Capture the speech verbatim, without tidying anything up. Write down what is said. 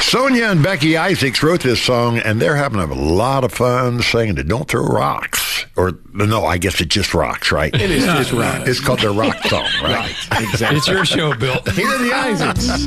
Sonia and Becky Isaacs wrote this song, and they're having a lot of fun singing it. Don't throw rocks. Or, no, I guess it just rocks, right? It is just rocks. It's called their rock song, right? Right, exactly. It's your show, Bill. Here are the Isaacs.